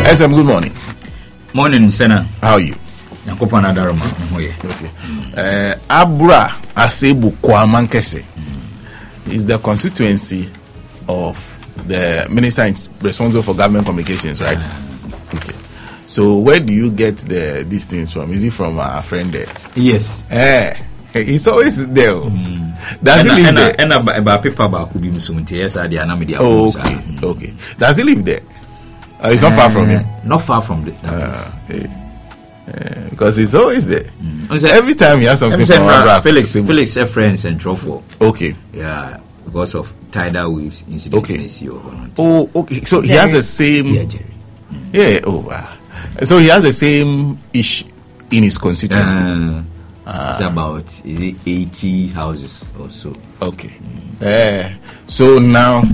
SM, good morning. Morning, Senna. How are you? Okay. Abra Asebu Kwamankese is the constituency of the minister responsible for government communications, right? Okay. So where do you get these things from? Is it from our friend there? Yes. It's always there. Does he live there? And about paper about could be Musumti. Yes, I did. Okay. Does he live there? It's not far from him. Not far from the. Because it's always there. Every time you have something from Felix friends and Truffle. Okay. Yeah, because of tidal waves incident. Okay. Oh, okay. So he has the same. Yeah, Jerry. Yeah. Oh, wow. So he has the same issue in his constituency. It's about 80 houses or so. Okay. So now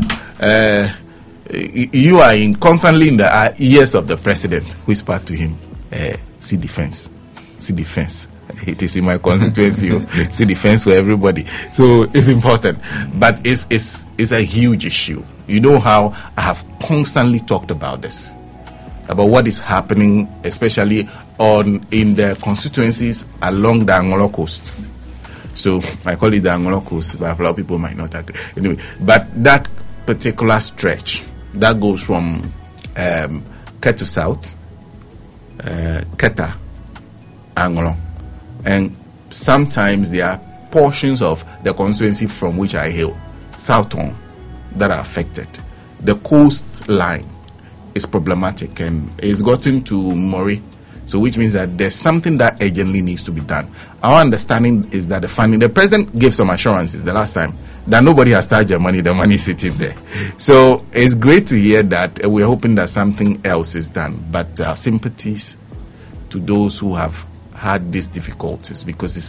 you are constantly in the ears of the president. Whisper to him, see defense. It is in my constituency. See defense for everybody. So it's important, but it's a huge issue. You know how I have constantly talked about this, about what is happening, especially in the constituencies along the Angola coast. So I call it the Angola coast, but a lot of people might not agree. Anyway, but that particular stretch that goes from Ketu South, Keta, Angola, and sometimes there are portions of the constituency from which I hail, Southon, that are affected. The coastline is problematic and it's gotten to Mori, so which means that there's something that urgently needs to be done. Our understanding is that the president gave some assurances the last time that nobody has touched the money is sitting there. So it's great to hear that. We're hoping that something else is done, but sympathies to those who have had these difficulties, because it's